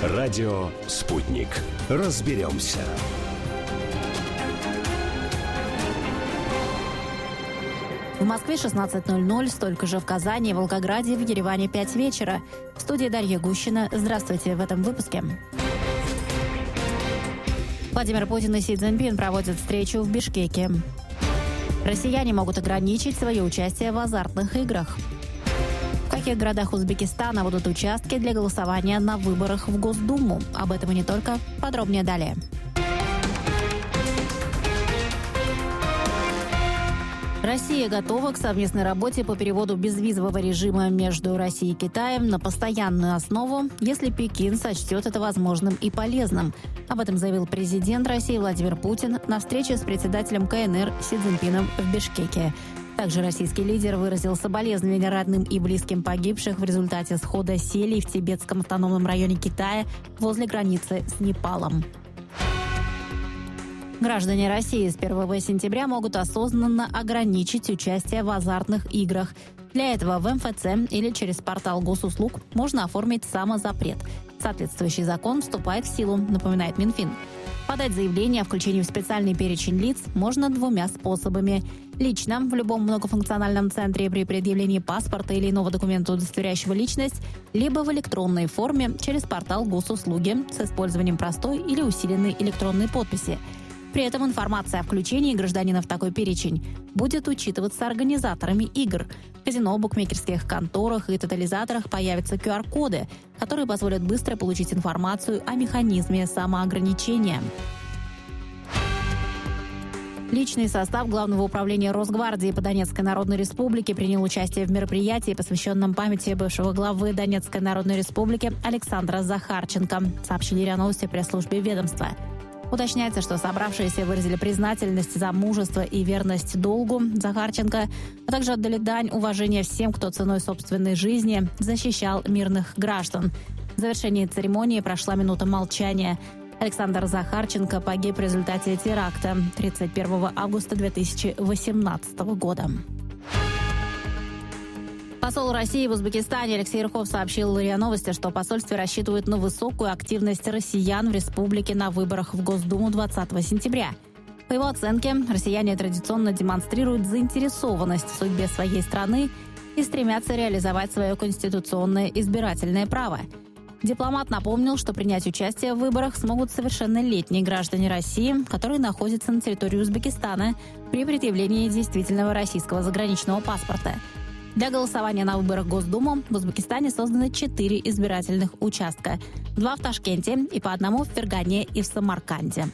Радио «Спутник». Разберемся. В Москве 16:00, столько же в Казани, Волгограде, в Ереване 5 вечера. В студии Дарья Гущина. Здравствуйте в этом выпуске. Владимир Путин и Си Цзиньпин проводят встречу в Бишкеке. Россияне могут ограничить свое участие в азартных играх. В каких городах Узбекистана будут участки для голосования на выборах в Госдуму? Об этом и не только. Подробнее далее. Россия готова к совместной работе по переводу безвизового режима между Россией и Китаем на постоянную основу, если Пекин сочтет это возможным и полезным. Об этом заявил президент России Владимир Путин на встрече с председателем КНР Си Цзиньпином в Бишкеке. Также российский лидер выразил соболезнования родным и близким погибших в результате схода селей в Тибетском автономном районе Китая возле границы с Непалом. Граждане России с 1 сентября могут осознанно ограничить участие в азартных играх. Для этого в МФЦ или через портал госуслуг можно оформить самозапрет. Соответствующий закон вступает в силу, напоминает Минфин. Подать заявление о включении в специальный перечень лиц можно двумя способами. Лично в любом многофункциональном центре при предъявлении паспорта или иного документа, удостоверяющего личность, либо в электронной форме через портал госуслуги с использованием простой или усиленной электронной подписи. При этом информация о включении гражданина в такой перечень будет учитываться организаторами игр. В казино, букмекерских конторах и тотализаторах появятся QR-коды, которые позволят быстро получить информацию о механизме самоограничения. Личный состав Главного управления Росгвардии по Донецкой Народной Республике принял участие в мероприятии, посвященном памяти бывшего главы Донецкой Народной Республики Александра Захарченко, сообщили РИА Новости пресс-службе ведомства. Уточняется, что собравшиеся выразили признательность за мужество и верность долгу Захарченко, а также отдали дань уважения всем, кто ценой собственной жизни защищал мирных граждан. В завершении церемонии прошла минута молчания. Александр Захарченко погиб в результате теракта 31 августа 2018 года. Посол России в Узбекистане Алексей Рыхов сообщил РИА Новости, что в посольстве рассчитывают на высокую активность россиян в республике на выборах в Госдуму 20 сентября. По его оценке, россияне традиционно демонстрируют заинтересованность в судьбе своей страны и стремятся реализовать свое конституционное избирательное право. Дипломат напомнил, что принять участие в выборах смогут совершеннолетние граждане России, которые находятся на территории Узбекистана при предъявлении действительного российского заграничного паспорта. Для голосования на выборах в Госдуму в Узбекистане созданы 4 избирательных участка. 2 в Ташкенте и по 1 в Фергане и в Самарканде.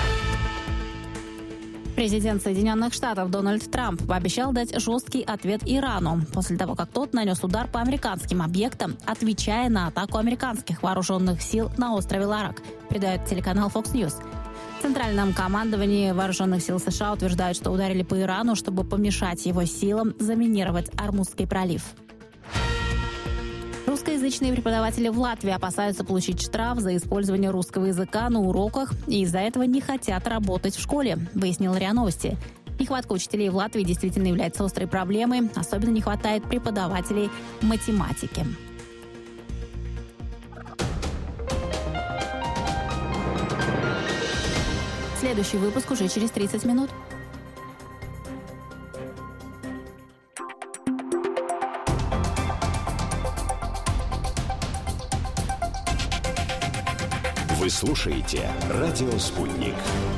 Президент Соединенных Штатов Дональд Трамп пообещал дать жесткий ответ Ирану после того, как тот нанес удар по американским объектам, отвечая на атаку американских вооруженных сил на острове Ларак, передает телеканал Fox News. В Центральном командовании Вооруженных сил США утверждают, что ударили по Ирану, чтобы помешать его силам заминировать Ормузский пролив. Русскоязычные преподаватели в Латвии опасаются получить штраф за использование русского языка на уроках и из-за этого не хотят работать в школе, выяснил РИА Новости. Нехватка учителей в Латвии действительно является острой проблемой, особенно не хватает преподавателей математики. Следующий выпуск уже через 30 минут. Вы слушаете «Радио Спутник».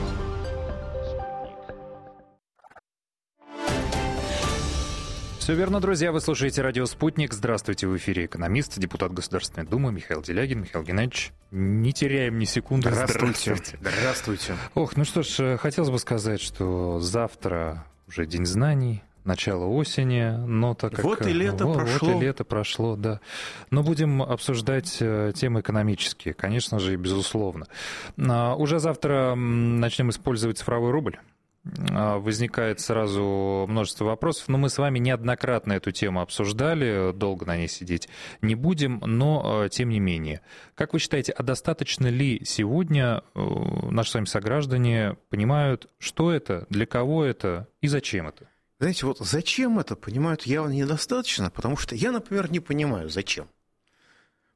Все верно, друзья. Вы слушаете «Радио Спутник». Здравствуйте, в эфире экономист, депутат Государственной Думы Михаил Делягин. Михаил Геннадьевич, не теряем ни секунды. Здравствуйте. Здравствуйте. Ох, ну что ж, хотелось бы сказать, что завтра уже День знаний, начало осени, но так как... Вот и лето прошло. Вот и лето прошло, да. Но будем обсуждать темы экономические, конечно же, и безусловно. Уже завтра начнем использовать цифровой рубль. Возникает сразу множество вопросов, но мы с вами неоднократно эту тему обсуждали, долго на ней сидеть не будем, но тем не менее. Как вы считаете, а достаточно ли сегодня наши с вами сограждане понимают, что это, для кого это и зачем это? Знаете, вот зачем это, понимают явно недостаточно, потому что я, например, не понимаю, зачем.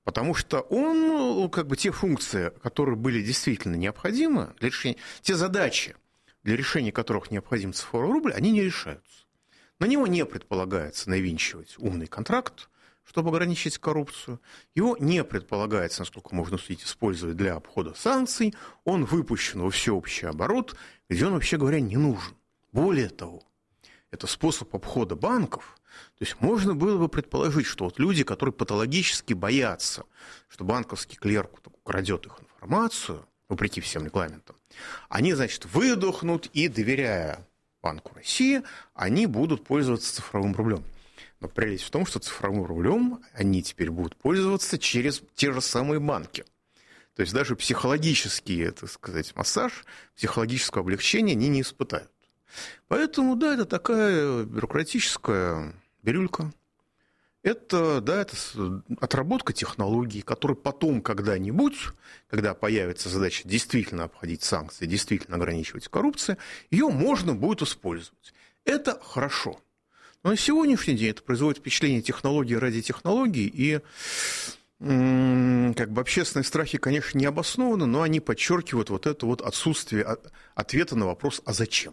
Потому что он, те функции, которые были действительно необходимы для решения, те задачи, для решения которых необходим цифровой рубль, они не решаются. На него не предполагается навинчивать умный контракт, чтобы ограничить коррупцию. Его не предполагается, насколько можно судить, использовать для обхода санкций. Он выпущен во всеобщий оборот, где он, вообще говоря, не нужен. Более того, это способ обхода банков. То есть можно было бы предположить, что вот люди, которые патологически боятся, что банковский клерк украдет их информацию, вопреки всем регламентам, они, значит, выдохнут и, доверяя Банку России, они будут пользоваться цифровым рублем. Но прелесть в том, что цифровым рублем они теперь будут пользоваться через те же самые банки. То есть даже психологический, так сказать, массаж, психологического облегчения они не испытают. Поэтому, да, это такая бюрократическая бирюлька. Это отработка технологий, которые потом когда-нибудь, когда появится задача действительно обходить санкции, действительно ограничивать коррупцию, ее можно будет использовать. Это хорошо. Но на сегодняшний день это производит впечатление технологии ради технологий, и общественные страхи, конечно, не обоснованы, но они подчеркивают вот это вот отсутствие ответа на вопрос «а зачем?».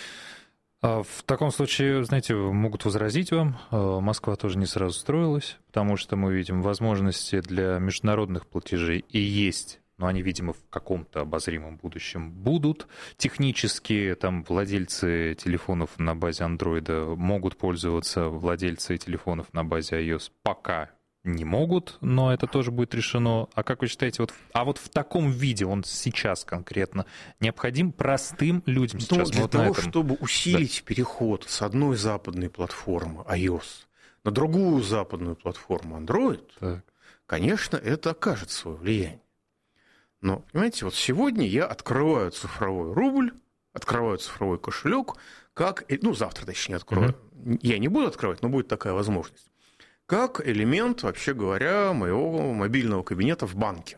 В таком случае, знаете, могут возразить вам, Москва тоже не сразу строилась, потому что мы видим возможности для международных платежей и есть, но они, видимо, в каком-то обозримом будущем будут. Технически там владельцы телефонов на базе Android могут пользоваться, владельцы телефонов на базе iOS пока не могут, но это тоже будет решено. А как вы считаете, вот в таком виде он сейчас конкретно необходим простым людям сейчас? Для того, чтобы усилить переход с одной западной платформы iOS на другую западную платформу Android, конечно, это окажет свое влияние. Но, понимаете, вот сегодня я открываю цифровой рубль, открываю цифровой кошелек, завтра, точнее, открою. Я не буду открывать, но будет такая возможность. Как элемент, вообще говоря, моего мобильного кабинета в банке.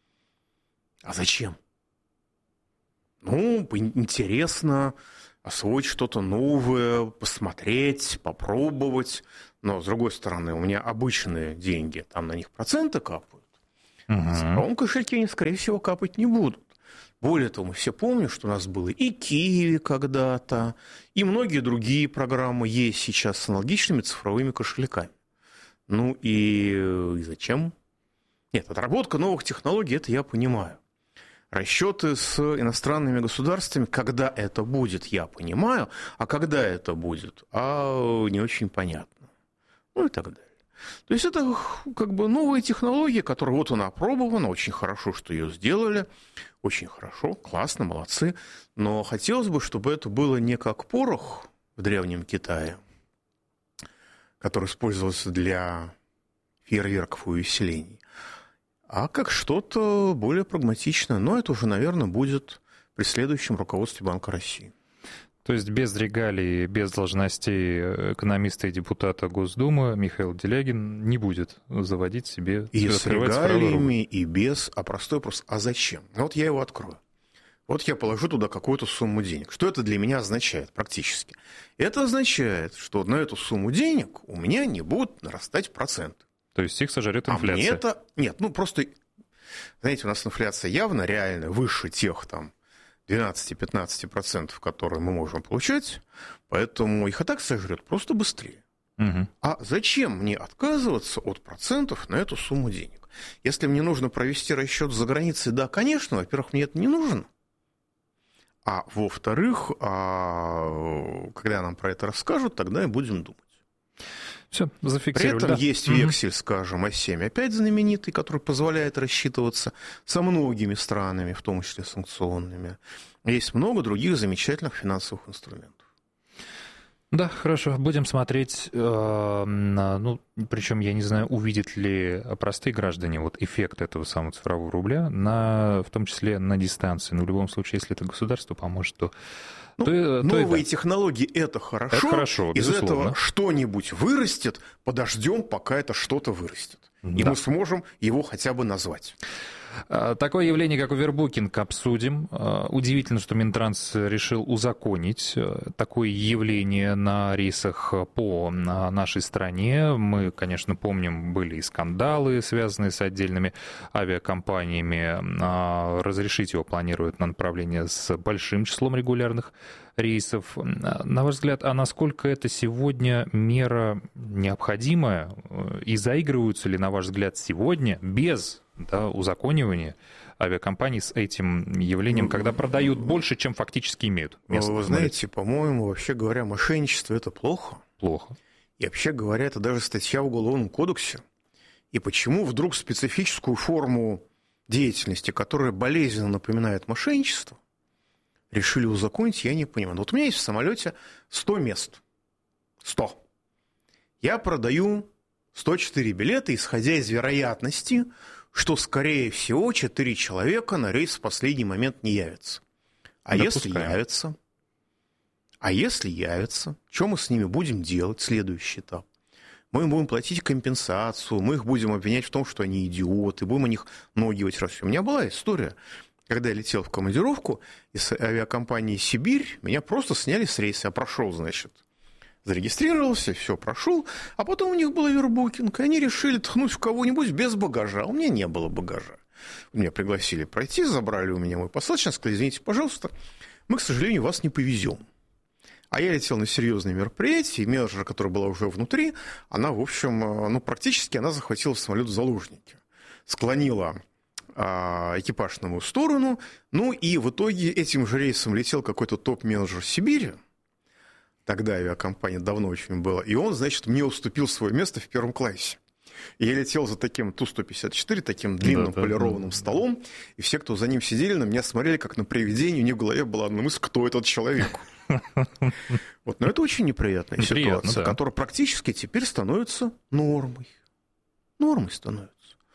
А зачем? Интересно освоить что-то новое, посмотреть, попробовать. Но, с другой стороны, у меня обычные деньги, там на них проценты капают. В цифровом кошельке они, скорее всего, капать не будут. Более того, мы все помним, что у нас было и Киви когда-то, и многие другие программы есть сейчас с аналогичными цифровыми кошельками. И зачем? Нет, отработка новых технологий, это я понимаю. Расчеты с иностранными государствами, когда это будет, я понимаю, а когда это будет, не очень понятно. И так далее. То есть это новые технологии, которые вот она опробована, очень хорошо, что ее сделали, очень хорошо, классно, молодцы, но хотелось бы, чтобы это было не как порох в Древнем Китае, который использовался для фейерверков и увеселений, а как что-то более прагматичное. Но это уже, наверное, будет при следующем руководстве Банка России. То есть без регалий, без должностей экономиста и депутата Госдумы Михаил Делягин не будет заводить себе... И с регалиями, и без, простой вопрос, а зачем? Вот я его открою. Вот я положу туда какую-то сумму денег. Что это для меня означает практически? Это означает, что на эту сумму денег у меня не будут нарастать проценты. То есть их сожрет инфляция? Нет, просто, знаете, у нас инфляция явно реально выше тех 12-15%, которые мы можем получать, поэтому их и так сожрет просто быстрее. А зачем мне отказываться от процентов на эту сумму денег? Если мне нужно провести расчет за границей, да, конечно, во-первых, мне это не нужно. А во-вторых, когда нам про это расскажут, тогда и будем думать. Все, зафиксировали. При этом есть вексель, скажем, А7, опять знаменитый, который позволяет рассчитываться со многими странами, в том числе санкционными. Есть много других замечательных финансовых инструментов. Да, хорошо, будем смотреть, причем я не знаю, увидят ли простые граждане эффект этого самого цифрового рубля, в том числе на дистанции. Но в любом случае, если это государство поможет, то... Новые технологии – это хорошо. Это хорошо, из безусловно. этого что-нибудь вырастет, подождем, пока это что-то вырастет. и мы сможем его хотя бы назвать. Такое явление, как овербукинг, обсудим. Удивительно, что Минтранс решил узаконить такое явление на рейсах по нашей стране. Мы, конечно, помним, были и скандалы, связанные с отдельными авиакомпаниями. Разрешить его планируют на направление с большим числом регулярных рейсов. На ваш взгляд, а насколько это сегодня мера необходимая? И заигрываются ли, на ваш взгляд, сегодня без узаконивания авиакомпаний с этим явлением, когда продают больше, чем фактически имеют место? Вы знаете, по-моему, вообще говоря, мошенничество – это плохо. Плохо. И вообще говоря, это даже статья в Уголовном кодексе. И почему вдруг специфическую форму деятельности, которая болезненно напоминает мошенничество, решили узаконить, я не понимаю. Вот у меня есть в самолете 100 мест. 100. Я продаю 104 билета, исходя из вероятности, что, скорее всего, 4 человека на рейс в последний момент не явятся. А если явятся? А если явятся? Что мы с ними будем делать? Следующий этап. Мы им будем платить компенсацию, мы их будем обвинять в том, что они идиоты, будем о них ноги вытирать. У меня была история, когда я летел в командировку из авиакомпании «Сибирь», меня просто сняли с рейса. Я прошел, значит, зарегистрировался, все прошел, а потом у них был овербукинг, и они решили ткнуть в кого-нибудь без багажа. У меня не было багажа. Меня пригласили пройти, забрали у меня мой посадочный, сказали: извините, пожалуйста, мы, к сожалению, вас не повезем. А я летел на серьезные мероприятия, и менеджер, которая была уже внутри, она, в общем, практически она захватила самолет в заложники. Склонила экипаж на мою сторону, и в итоге этим же рейсом летел какой-то топ-менеджер Сибири. Тогда авиакомпания давно очень была. И он, значит, мне уступил свое место в первом классе. И я летел за таким Ту-154, таким длинным полированным столом. И все, кто за ним сидели, на меня смотрели, как на привидение. У них в голове была одна мысль: кто этот человек? Но это очень неприятная ситуация, которая практически теперь становится нормой. Нормой становится.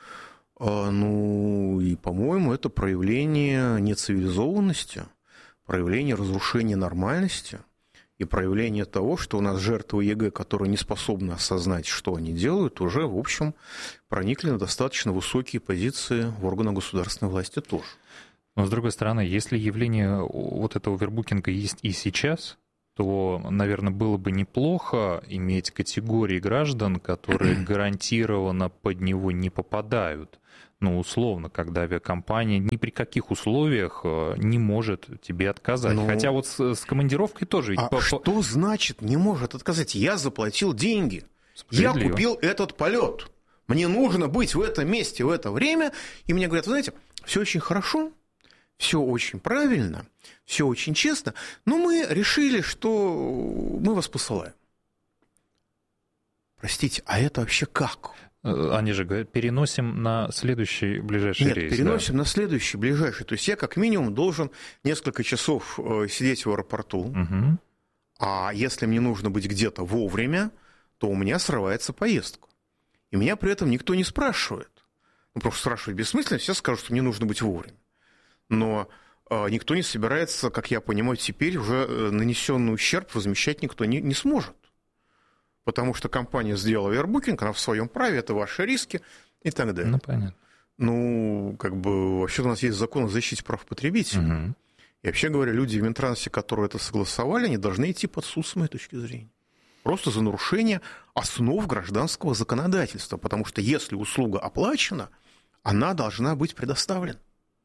И, по-моему, это проявление нецивилизованности, проявление разрушения нормальности. И проявление того, что у нас жертвы ЕГЭ, которые не способны осознать, что они делают, уже, в общем, проникли на достаточно высокие позиции в органах государственной власти тоже. Но, с другой стороны, если явление вот этого овербукинга есть и сейчас, то, наверное, было бы неплохо иметь категории граждан, которые гарантированно под него не попадают. Условно, когда авиакомпания ни при каких условиях не может тебе отказать. Хотя вот с командировкой тоже... Что значит не может отказать? Я заплатил деньги. Я купил этот полет. Мне нужно быть в этом месте в это время. И мне говорят: вы знаете, все очень хорошо, все очень правильно, все очень честно, но мы решили, что мы вас посылаем. Простите, а это вообще как? Они же говорят, переносим на следующий ближайший рейс. Нет, переносим на следующий ближайший. То есть я как минимум должен несколько часов сидеть в аэропорту, а если мне нужно быть где-то вовремя, то у меня срывается поездка. И меня при этом никто не спрашивает. Просто спрашивать бессмысленно, все скажут, что мне нужно быть вовремя. Но никто не собирается, как я понимаю, теперь уже нанесенный ущерб возмещать никто не сможет. Потому что компания сделала овербукинг, она в своем праве, это ваши риски и так далее. Понятно. Вообще у нас есть закон о защите прав потребителей. И вообще говоря, люди в Минтрансе, которые это согласовали, они должны идти под суд, с моей точки зрения. Просто за нарушение основ гражданского законодательства. Потому что если услуга оплачена, она должна быть предоставлена.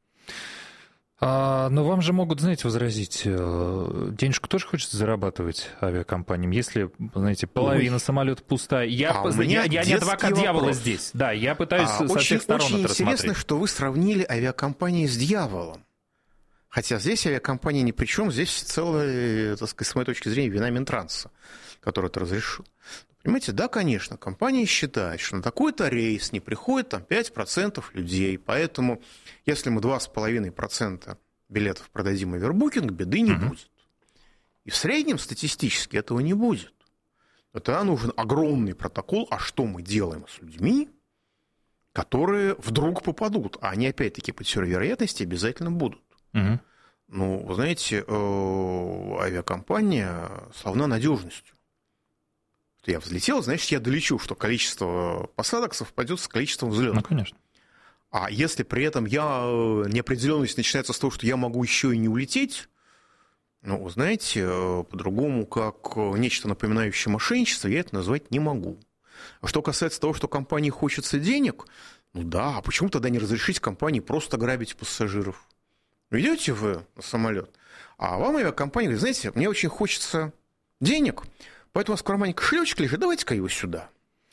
Но вам же могут, знаете, возразить, денежку тоже хочется зарабатывать авиакомпаниям, если, знаете, половина самолета пустая. Я не адвокат дьявола здесь. Да, я пытаюсь со всех сторон это рассмотреть. Очень интересно, что вы сравнили авиакомпании с дьяволом. Хотя здесь авиакомпания ни при чем, здесь целая, так сказать, с моей точки зрения, вина Минтранса, который это разрешил. Понимаете, да, конечно, компания считает, что на такой-то рейс не приходит 5% людей, поэтому если мы 2,5% билетов продадим овербукинг, беды не будет. И в среднем статистически этого не будет. Это нужен огромный протокол, а что мы делаем с людьми, которые вдруг попадут, а они опять-таки по теории вероятности обязательно будут. Вы знаете, авиакомпания славна надежностью. что я взлетел, значит, я долечу, что количество посадок совпадет с количеством взлетов. Ну, конечно. А если при этом неопределенность начинается с того, что я могу еще и не улететь, ну, знаете, по-другому, как нечто напоминающее мошенничество, я это назвать не могу. А что касается того, что компании хочется денег, ну да, а почему тогда не разрешить компании просто грабить пассажиров? Идете вы на самолет, а вам авиакомпания говорит, знаете, мне очень хочется денег, поэтому у вас в кармане кошелечек лежит, давайте-ка его сюда.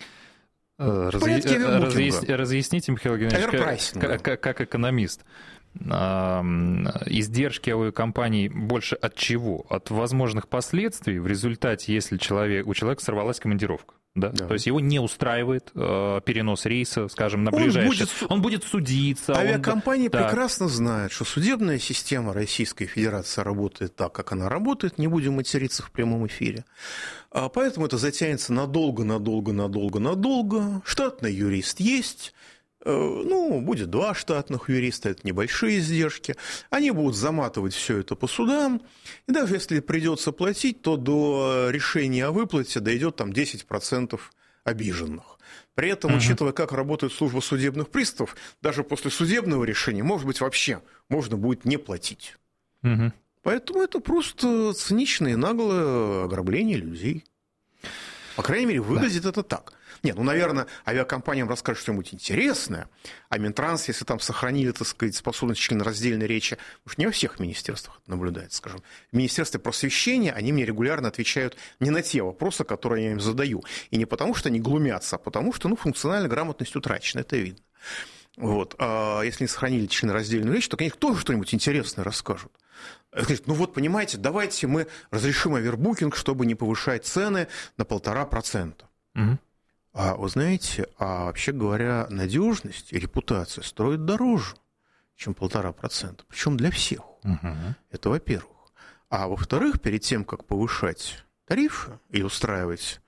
Разъясните, Михаил Геннадьевич, как экономист. Издержки авиакомпаний больше от чего? От возможных последствий в результате, если у человека сорвалась командировка. Да? Да. То есть его не устраивает перенос рейса, скажем, на ближайший. Он будет судиться. Авиакомпании прекрасно знают, что судебная система Российской Федерации работает так, как она работает. Не будем материться в прямом эфире. Поэтому это затянется надолго. Штатный юрист есть. Ну, будет 2 штатных юриста, это небольшие издержки. Они будут заматывать все это по судам. И даже если придется платить, то до решения о выплате дойдет там 10% обиженных. При этом, учитывая, как работает служба судебных приставов, даже после судебного решения, может быть, вообще можно будет не платить. Поэтому это просто циничное и наглое ограбление людей. По крайней мере, выглядит это так. Нет, ну, наверное, авиакомпаниям расскажут что-нибудь интересное, а Минтранс, если там сохранили, так сказать, способность членораздельной речи, потому что не во всех министерствах это наблюдается, скажем. В Министерстве просвещения они мне регулярно отвечают не на те вопросы, которые я им задаю. И не потому, что они глумятся, а потому, что, функциональная грамотность утрачена, это видно. Вот. А если не сохранили членораздельную речь, то о них тоже что-нибудь интересное расскажут. Ну вот, понимаете, давайте мы разрешим овербукинг, чтобы не повышать цены на 1,5%. А вы знаете, вообще говоря, надежность и репутация стоят дороже, чем 1,5%. Причем для всех. Это во-первых. А во-вторых, перед тем, как повышать тарифы и устраивать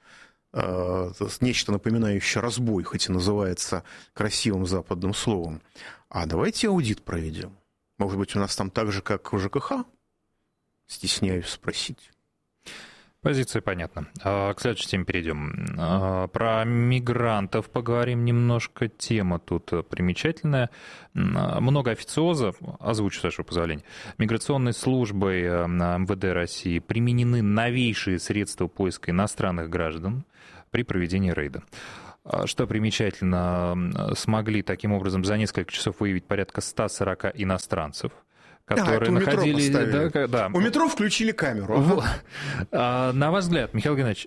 нечто напоминающее разбой, хоть и называется красивым западным словом, давайте аудит проведем. Может быть, у нас там так же, как в ЖКХ? Стесняюсь спросить. Позиция понятна. К следующей теме перейдем. Про мигрантов поговорим немножко. Тема тут примечательная. Много официоза, озвучу, с вашего позволения. Миграционной службой МВД России применены новейшие средства поиска иностранных граждан при проведении рейда. Что примечательно, смогли таким образом за несколько часов выявить порядка 140 иностранцев, которые находились... У метро включили камеру. На ваш взгляд, Михаил Геннадьевич,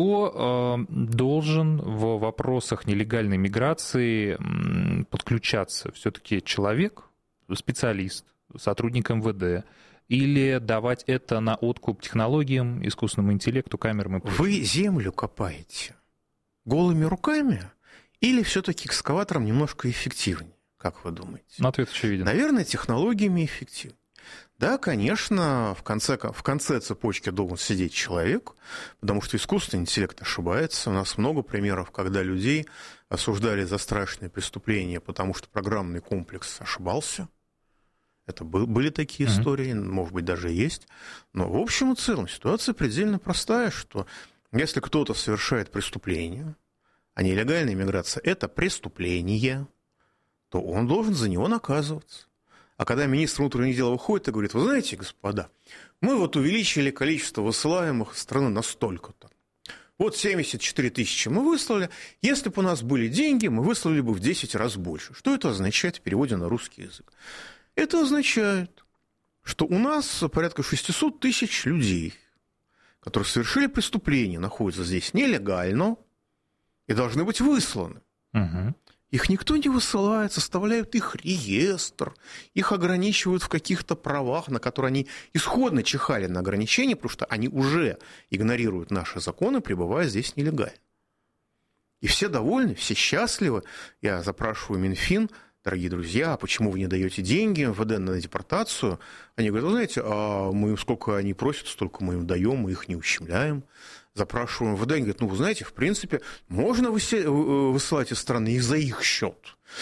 кто должен в вопросах нелегальной миграции подключаться? Все-таки человек, специалист, сотрудник МВД, или давать это на откуп технологиям, искусственному интеллекту, камерам и прочему? Вы землю копаете голыми руками или все-таки экскаватором немножко эффективнее? Как вы думаете? Ответ очевиден. Наверное, технологиями эффективнее. Да, конечно, в конце цепочки должен сидеть человек, потому что искусственный интеллект ошибается. У нас много примеров, когда людей осуждали за страшные преступления, потому что программный комплекс ошибался. Это были такие истории, может быть, даже есть. Но в общем и целом ситуация предельно простая, что если кто-то совершает преступление, а нелегальная миграция – это преступление, то он должен за него наказываться. А когда министр внутренних дел выходит и говорит, вы знаете, господа, мы вот увеличили количество высылаемых из страны настолько-то. Вот 74 тысячи мы выслали. Если бы у нас были деньги, мы выслали бы в 10 раз больше. Что это означает в переводе на русский язык? Это означает, что у нас порядка 600 тысяч людей, которые совершили преступление, находятся здесь нелегально и должны быть высланы. Их никто не высылает, составляют их реестр, их ограничивают в каких-то правах, на которые они исходно чихали на ограничения, потому что они уже игнорируют наши законы, пребывая здесь нелегально. И все довольны, все счастливы. Я запрашиваю Минфин, дорогие друзья, а почему вы не даете деньги МВД на депортацию? Они говорят, вы знаете, мы сколько они просят, столько мы им даем, мы их не ущемляем. Запрашиваем МВД, они говорят, вы знаете, в принципе, можно высылать из страны и за их счет.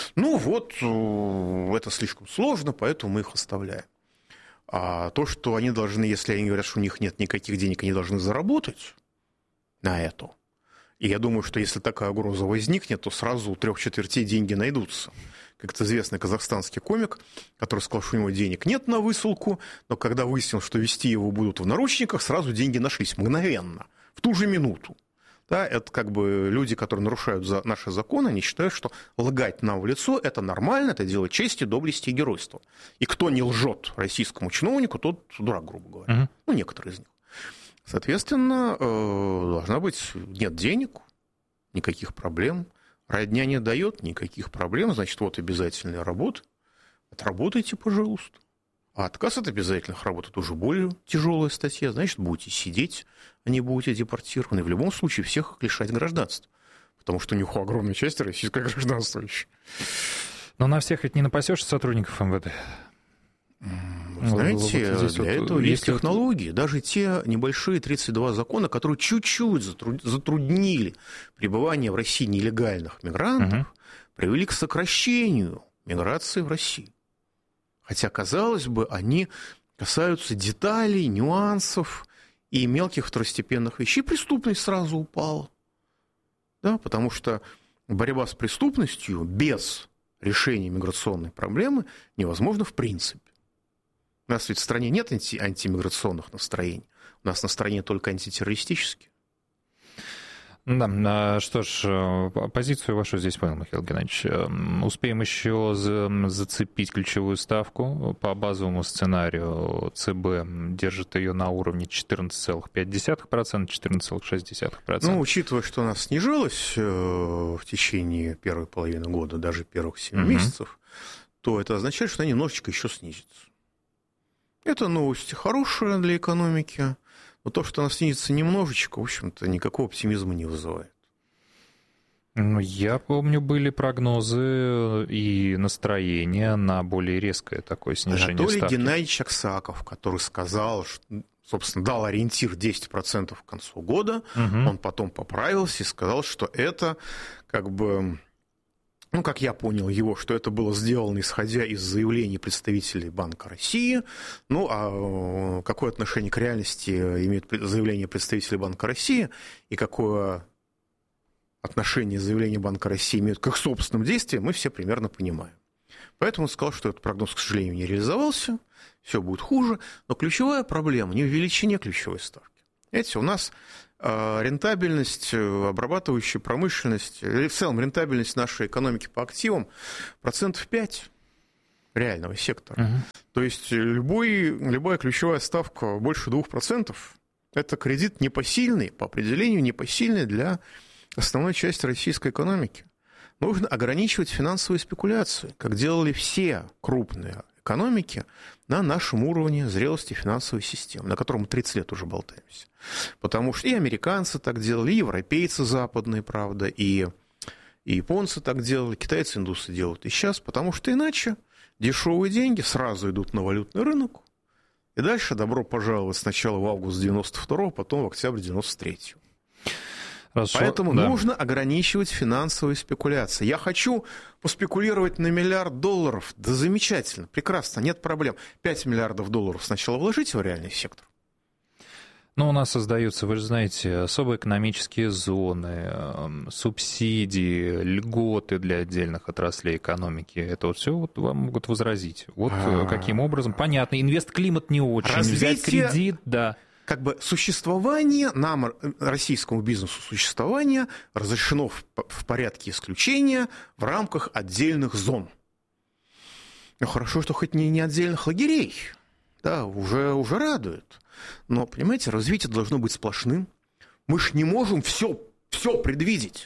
Это слишком сложно, поэтому мы их оставляем. А то, что они должны, если они говорят, что у них нет никаких денег, они должны заработать на это И я думаю, что если такая угроза возникнет, то сразу у 3/4 деньги найдутся. Как известный казахстанский комик, который сказал, что у него денег нет на высылку, но когда выяснил, что везти его будут в наручниках, сразу деньги нашлись мгновенно, в ту же минуту. Да, это как бы люди, которые нарушают наши законы, они считают, что лгать нам в лицо – это нормально, это дело чести, доблести и геройства. И кто не лжет российскому чиновнику, тот дурак, грубо говоря. Ну, некоторые из них. Соответственно, должна быть, нет денег, никаких проблем. Родня не дает, никаких проблем, значит, вот обязательная работа. Отработайте, пожалуйста. А отказ от обязательных работ – это уже более тяжелая статья. Значит, будете сидеть, а не будете депортированы. В любом случае всех их лишать гражданства. Потому что у них огромная часть российское гражданство еще. Но на всех ведь не напасешься сотрудников МВД. Знаете, вот для этого есть технологии. Даже те небольшие 32 закона, которые чуть-чуть затруднили пребывание в России нелегальных мигрантов, привели к сокращению миграции в России. Хотя, казалось бы, они касаются деталей, нюансов и мелких второстепенных вещей. Преступность сразу упала. Да, потому что борьба с преступностью без решения миграционной проблемы невозможна в принципе. У нас ведь в стране нет антимиграционных настроений. У нас настроения только антитеррористические. Да, что ж, позицию вашу здесь понял, Михаил Геннадьевич. Успеем еще зацепить ключевую ставку. По базовому сценарию ЦБ держит ее на уровне 14,5%, 14,6%. Ну, учитывая, что она снижалась в течение первой половины года, даже первых 7 месяцев, то это означает, что она немножечко еще снизится. Это новость хорошая для экономики. Но то, что она снизится немножечко, в общем-то, никакого оптимизма не вызывает. Ну, я помню, были прогнозы и настроения на более резкое такое снижение Анатолий ставки. Геннадьевич Аксаков, который сказал, что, собственно, дал ориентир 10% к концу года, он потом поправился и сказал, что это как бы... Ну, как я понял его, что это было сделано, исходя из заявлений представителей Банка России. Ну, а какое отношение к реальности имеет заявление представителей Банка России и какое отношение заявления Банка России имеют к их собственным действиям, мы все примерно понимаем. Поэтому он сказал, что этот прогноз, к сожалению, не реализовался, все будет хуже. Но ключевая проблема не в величине ключевой ставки. Видите, у нас... рентабельность обрабатывающей промышленности, или в целом рентабельность нашей экономики по активам 5% реального сектора. То есть любая ключевая ставка больше 2% – это кредит непосильный, по определению непосильный для основной части российской экономики. Нужно ограничивать финансовые спекуляции, как делали все крупные экономики на нашем уровне зрелости финансовой системы, на котором мы 30 лет уже болтаемся. Потому что и американцы так делали, и европейцы западные, правда, и японцы так делали, китайцы, индусы делают и сейчас, потому что иначе дешевые деньги сразу идут на валютный рынок, и дальше добро пожаловать сначала в август 92-го, потом в октябрь 93-го. Хорошо, поэтому да. нужно ограничивать финансовые спекуляции. Я хочу поспекулировать на $1 миллиард. Да замечательно, прекрасно, нет проблем. $5 миллиардов сначала вложите в реальный сектор. Но у нас создаются, вы же знаете, особые экономические зоны, субсидии, льготы для отдельных отраслей экономики. Это вот все вот вам могут возразить. Вот каким образом. Понятно, инвестклимат не очень. Развитие... Взять кредит, да. Как бы существование, нам, российскому бизнесу, существование разрешено в порядке исключения в рамках отдельных зон. Ну, хорошо, что хоть не отдельных лагерей. Да, уже радует. Но, понимаете, развитие должно быть сплошным. Мы ж не можем все предвидеть.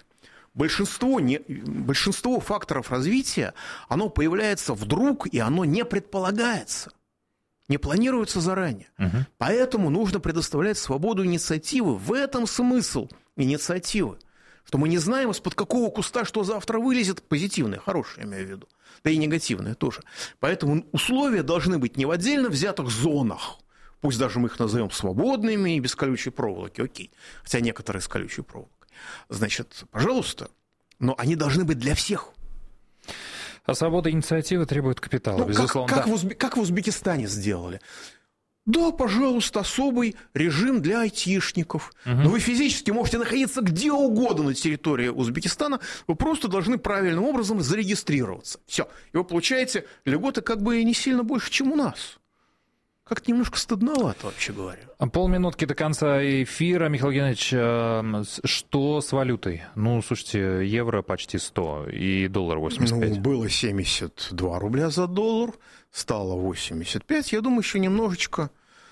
Большинство факторов развития, оно появляется вдруг, и оно не предполагается. Не планируется заранее. Поэтому нужно предоставлять свободу инициативы. В этом смысл инициативы. Что мы не знаем, из-под какого куста что завтра вылезет. Позитивное, хорошее, я имею в виду. Да и негативное тоже. Поэтому условия должны быть не в отдельно взятых зонах. Пусть даже мы их назовем свободными и без колючей проволоки. Окей. Хотя некоторые с колючей проволокой. Значит, пожалуйста. Но они должны быть для всех. А свобода инициативы требует капитала, безусловно. Как в Узбекистане сделали. Да, пожалуйста, особый режим для айтишников. Но вы физически можете находиться где угодно на территории Узбекистана, вы просто должны правильным образом зарегистрироваться. Все. И вы получаете льготы как бы не сильно больше, чем у нас. Как-то немножко стыдновато, вообще говоря. Полминутки до конца эфира. Михаил Геннадьевич, что с валютой? Ну, слушайте, евро почти 100 и доллар 85. Ну, было 72 рубля за доллар, стало 85. Я думаю, еще немножечко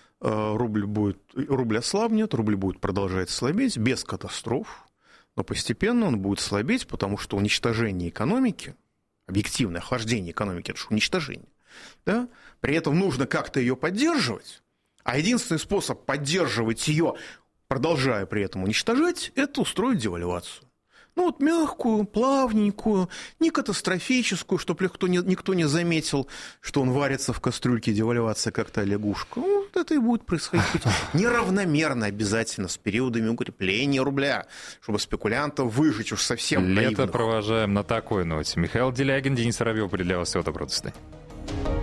рубль ослабнет, рубль будет продолжать слабеть без катастроф, но постепенно он будет слабеть, потому что уничтожение экономики, объективное охлаждение экономики, это же уничтожение, да? При этом нужно как-то ее поддерживать, а единственный способ поддерживать ее, продолжая при этом уничтожать, это устроить девальвацию. Ну вот мягкую, плавненькую, не катастрофическую, чтобы никто не заметил, что он варится в кастрюльке, девальвация как-то лягушка. Ну, вот это и будет происходить неравномерно обязательно с периодами укрепления рубля, чтобы спекулянтов выжечь уж совсем наивных. Лето провожаем на такой ноте. Михаил Делягин, Денис Воробьев были для вас. Всего доброго, до свидания.